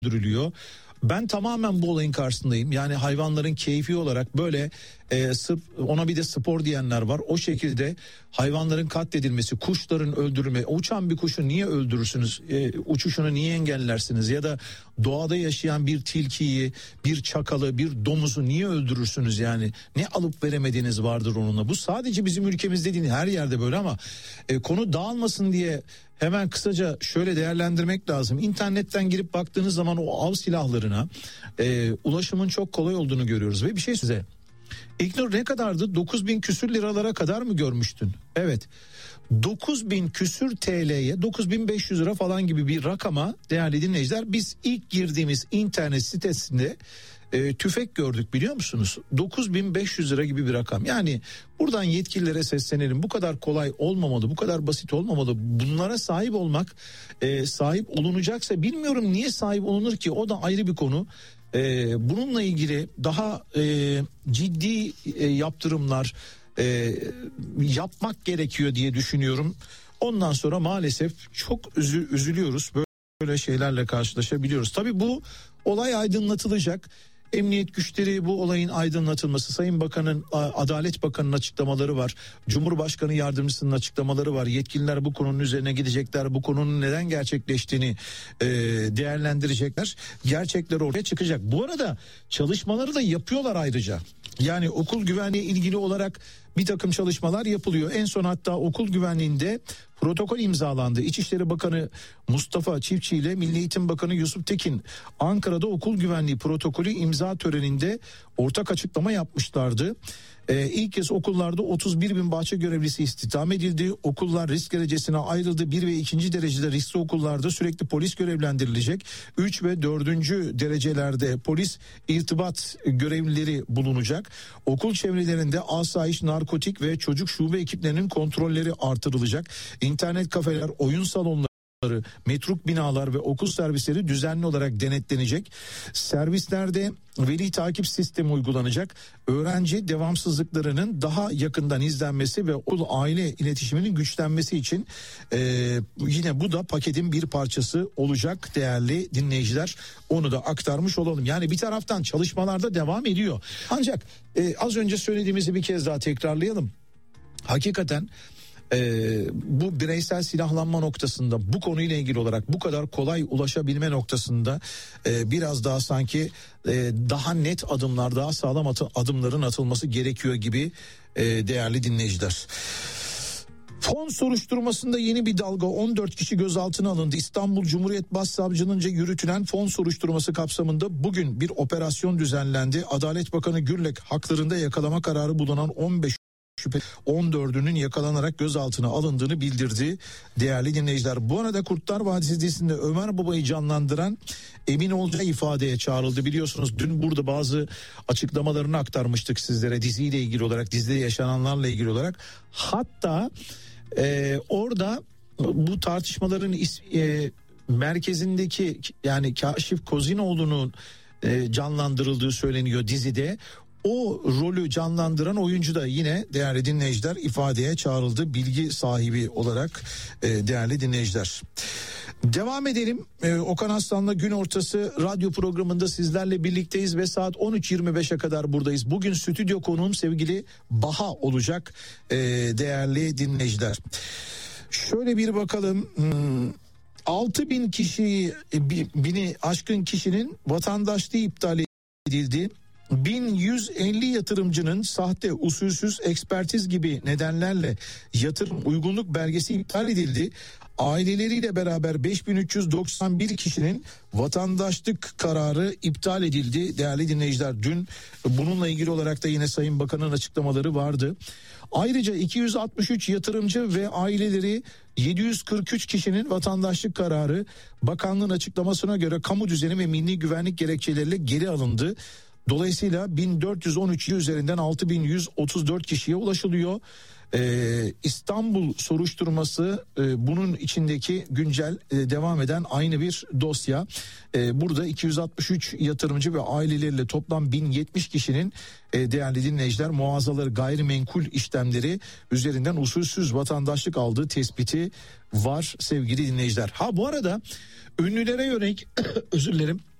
öldürülüyor. Ben tamamen bu olayın karşısındayım. Yani hayvanların keyfi olarak böyle sırf ona bir de spor diyenler var. O şekilde hayvanların katledilmesi, kuşların öldürülme. Uçan bir kuşu niye öldürürsünüz? Uçuşunu niye engellersiniz? Ya da doğada yaşayan bir tilkiyi, bir çakalı, bir domuzu niye öldürürsünüz yani? Ne alıp veremediğiniz vardır onunla. Bu sadece bizim ülkemizde değil, her yerde böyle ama konu dağılmasın diye hemen kısaca şöyle değerlendirmek lazım. İnternetten girip baktığınız zaman o av silahlarına ulaşımın çok kolay olduğunu görüyoruz. Ve bir şey size. İlknur ne kadardı? 9.000 küsür liralara kadar mı görmüştün? Evet. 9.000 küsür TL'ye 9.500 lira falan gibi bir rakama değerli dinleyiciler biz ilk girdiğimiz internet sitesinde tüfek gördük, biliyor musunuz? 9.500 lira gibi bir rakam. Yani buradan yetkililere seslenelim. Bu kadar kolay olmamalı, bu kadar basit olmamalı. Bunlara sahip olmak, sahip olunacaksa bilmiyorum niye sahip olunur ki, o da ayrı bir konu. Bununla ilgili daha ciddi yaptırımlar yapmak gerekiyor diye düşünüyorum. Ondan sonra maalesef çok üzülüyoruz. Böyle şeylerle karşılaşabiliyoruz. Tabii bu olay aydınlatılacak. Emniyet güçleri bu olayın aydınlatılması, Sayın Bakan'ın, Adalet Bakanı'nın açıklamaları var. Cumhurbaşkanı Yardımcısının açıklamaları var. Yetkililer bu konunun üzerine gidecekler. Bu konunun neden gerçekleştiğini değerlendirecekler. Gerçekler ortaya çıkacak. Bu arada çalışmaları da yapıyorlar ayrıca. Yani okul güvenliği ilgili olarak bir takım çalışmalar yapılıyor. En son hatta okul güvenliğinde protokol imzalandı. İçişleri Bakanı Mustafa Çiftçi ile Milli Eğitim Bakanı Yusuf Tekin Ankara'da okul güvenliği protokolü imza töreninde ortak açıklama yapmışlardı. İlk kez okullarda 31 bin bahçe görevlisi istihdam edildi. Okullar risk derecesine ayrıldı. 1 ve 2. derecede riskli okullarda sürekli polis görevlendirilecek. 3 ve 4. derecelerde polis irtibat görevlileri bulunacak. Okul çevrelerinde asayiş, narkotik ve çocuk şube ekiplerinin kontrolleri artırılacak. İnternet kafeler, oyun salonları, metruk binalar ve okul servisleri düzenli olarak denetlenecek. Servislerde veli takip sistemi uygulanacak. Öğrenci devamsızlıklarının daha yakından izlenmesi ve okul aile iletişiminin güçlenmesi için yine bu da paketin bir parçası olacak değerli dinleyiciler. Onu da aktarmış olalım. Yani bir taraftan çalışmalarda devam ediyor. Ancak az önce söylediğimizi bir kez daha tekrarlayalım. Hakikaten bu bireysel silahlanma noktasında, bu konuyla ilgili olarak bu kadar kolay ulaşabilme noktasında biraz daha sanki daha net adımlar, daha sağlam adımların atılması gerekiyor gibi değerli dinleyiciler. Fon soruşturmasında yeni bir dalga, 14 kişi gözaltına alındı. İstanbul Cumhuriyet Başsavcılığınca yürütülen fon soruşturması kapsamında bugün bir operasyon düzenlendi. Adalet Bakanı Gürlek haklarında yakalama kararı bulunan 15 şüphe 14'ünün yakalanarak gözaltına alındığını bildirdi değerli dinleyiciler. Bu arada Kurtlar Vadisi dizisinde Ömer Baba'yı canlandıran Emin Olcay ifadeye çağrıldı. Biliyorsunuz dün burada bazı açıklamalarını aktarmıştık sizlere diziyle ilgili olarak, dizide yaşananlarla ilgili olarak. Hatta orada bu tartışmaların merkezindeki yani Kaşif Kozinoğlu'nun canlandırıldığı söyleniyor dizide. O rolü canlandıran oyuncu da yine değerli dinleyiciler ifadeye çağrıldı, bilgi sahibi olarak değerli dinleyiciler. Devam edelim. Okan Aslan'la Gün Ortası radyo programında sizlerle birlikteyiz ve saat 13.25'e kadar buradayız. Bugün stüdyo konuğum sevgili Baha olacak değerli dinleyiciler. Şöyle bir bakalım. 6.000 kişiyi, bini aşkın kişinin vatandaşlığı iptal edildi. 1150 yatırımcının sahte, usulsüz ekspertiz gibi nedenlerle yatırım uygunluk belgesi iptal edildi. Aileleriyle beraber 5391 kişinin vatandaşlık kararı iptal edildi değerli dinleyiciler. Dün bununla ilgili olarak da yine Sayın Bakan'ın açıklamaları vardı. Ayrıca 263 yatırımcı ve aileleri 743 kişinin vatandaşlık kararı bakanlığın açıklamasına göre kamu düzeni ve milli güvenlik gerekçeleriyle geri alındı. Dolayısıyla 1413 üzerinden 6134 kişiye ulaşılıyor. İstanbul soruşturması bunun içindeki güncel devam eden aynı bir dosya. Burada 263 yatırımcı ve aileleriyle toplam 1070 kişinin değerli dinleyiciler muazzaları gayrimenkul işlemleri üzerinden usulsüz vatandaşlık aldığı tespiti var sevgili dinleyiciler. Ha bu arada ünlülere yönelik özür dilerim.